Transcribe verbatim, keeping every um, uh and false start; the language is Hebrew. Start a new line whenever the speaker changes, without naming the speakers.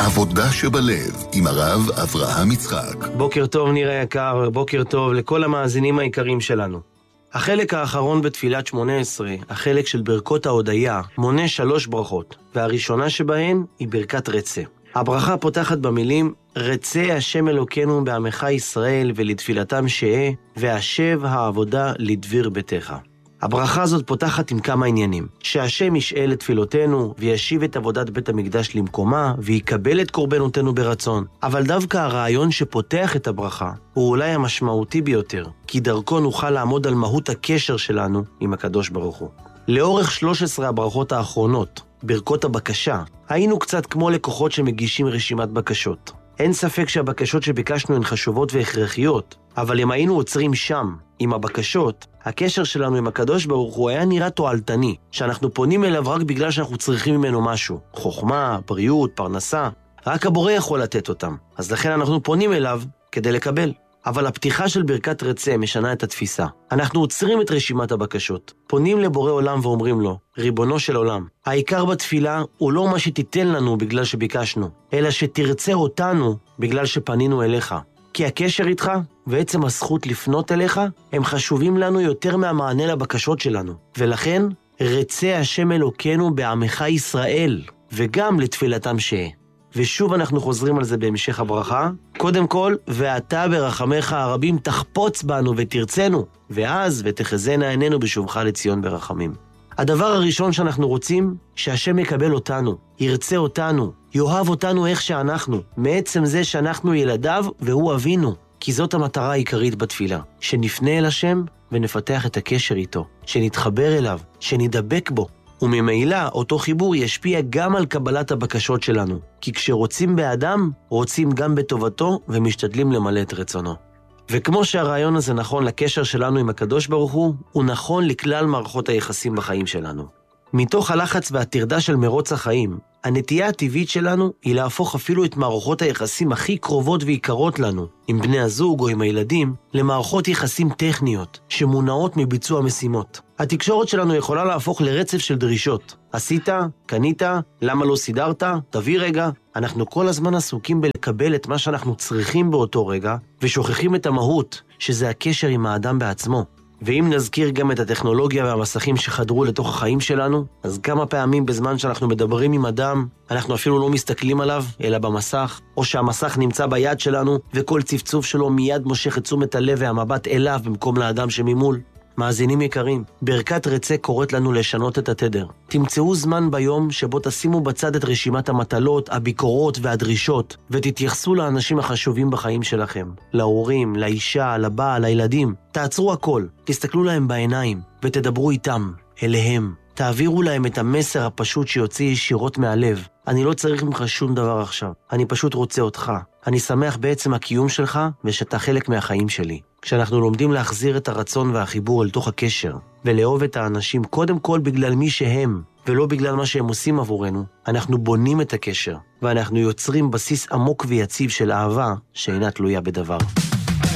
עבודה שבלב עם הרב אברהם יצחק.
בוקר טוב ניר היקר, בוקר טוב לכל המאזינים היקרים שלנו. החלק האחרון בתפילת שמונה עשרה, החלק של ברכות ההודיה, מונה שלוש ברכות, והראשונה שבהן היא ברכת רצה. הברכה פותחת במילים, רצה השם אלוקינו בעמך ישראל ולתפילתם שאה, והשב העבודה לדביר ביתך. הברכה הזאת פותחת עם כמה עניינים. שהשם ישאל את תפילותינו וישיב את עבודת בית המקדש למקומה ויקבל את קורבנותינו ברצון. אבל דווקא הרעיון שפותח את הברכה הוא אולי המשמעותי ביותר, כי דרכו נוכל לעמוד על מהות הקשר שלנו עם הקדוש ברוך הוא. לאורך שלוש עשרה הברכות האחרונות, ברכות הבקשה, היינו קצת כמו לקוחות שמגישים רשימת בקשות. אין ספק שהבקשות שביקשנו הן חשובות והכרחיות, אבל אם היינו עוצרים שם, עם הבקשות, הקשר שלנו עם הקדוש ברוך הוא היה נראה תועלתני, שאנחנו פונים אליו רק בגלל שאנחנו צריכים ממנו משהו. חוכמה, בריאות, פרנסה, רק הבורא יכול לתת אותם. אז לכן אנחנו פונים אליו כדי לקבל. אבל הפתיחה של ברכת רצה משנה את התפיסה. אנחנו עוצרים את רשימת הבקשות, פונים לבורא עולם ואומרים לו, ריבונו של עולם, העיקר בתפילה הוא לא מה שתיתן לנו בגלל שביקשנו, אלא שתרצה אותנו בגלל שפנינו אליך. כי הקשר איתך ועצם הזכות לפנות אליך הם חשובים לנו יותר מהמענה לבקשות שלנו. ולכן רצה השם אלוקינו בעמך ישראל וגם לתפילתם שאה. ושוב אנחנו חוזרים על זה בהמשך הברכה. קודם כל, ואתה ברחמך הרבים תחפוץ בנו ותרצנו, ואז ותחזינה עינינו בשובך לציון ברחמים. הדבר הראשון שאנחנו רוצים, שהשם יקבל אותנו, ירצה אותנו, יאהב אותנו איך שאנחנו, מעצם זה שאנחנו ילדיו והוא אבינו. כי זאת המטרה העיקרית בתפילה, שנפנה אל השם ונפתח את הקשר איתו, שנתחבר אליו, שנדבק בו. וממילא אותו חיבור ישפיע גם על קבלת הבקשות שלנו, כי כשרוצים באדם, רוצים גם בטובתו ומשתדלים למלא את רצונו. וכמו שהרעיון הזה נכון לקשר שלנו עם הקדוש ברוך הוא, הוא נכון לכלל מערכות היחסים בחיים שלנו. מתוך הלחץ והטרדה של מרוץ החיים, הנטייה הטבעית שלנו היא להפוך אפילו את מערכות היחסים הכי קרובות ויקרות לנו, עם בני הזוג או עם הילדים, למערכות יחסים טכניות, שמונעות מביצוע משימות. התקשורת שלנו יכולה להפוך לרצף של דרישות. עשית? קנית? למה לא סידרת? תביא רגע. אנחנו כל הזמן עסוקים בלקבל את מה שאנחנו צריכים באותו רגע, ושוכחים את המהות, שזה הקשר עם האדם בעצמו. ואם נזכיר גם את הטכנולוגיה והמסכים שחדרו לתוך החיים שלנו, אז כמה פעמים בזמן שאנחנו מדברים עם אדם, אנחנו אפילו לא מסתכלים עליו, אלא במסך, או שהמסך נמצא ביד שלנו, וכל צפצוף שלו מיד מושך את תשומת הלב והמבט אליו במקום לאדם שממול. מאזינים יקרים, ברכת רצה קוראת לנו לשנות את התדר. תמצאו זמן ביום שבו תשימו בצד את רשימת המטלות, הביקורות והדרישות, ותתייחסו לאנשים החשובים בחיים שלכם. להורים, לאישה, לבעל, לילדים. תעצרו הכל, תסתכלו להם בעיניים, ותדברו איתם, אליהם. תעבירו להם את המסר הפשוט שיוצא ישירות מהלב. אני לא צריך ממך שום דבר עכשיו. אני פשוט רוצה אותך. אני שמח בעצם הקיום שלך ושאתה חלק מהחיים שלי. כשאנחנו לומדים להחזיר את הרצון והחיבור אל תוך הקשר, ולאהוב את האנשים קודם כל בגלל מי שהם, ולא בגלל מה שהם עושים עבורנו, אנחנו בונים את הקשר, ואנחנו יוצרים בסיס עמוק ויציב של אהבה שאינה תלויה בדבר.